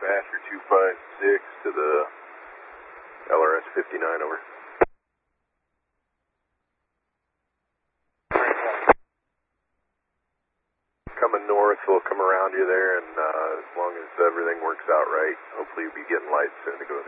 Master 256 to the LRS 59, over. Coming north, we'll come around you there, and as long as everything works out right, hopefully you'll be getting lights soon to go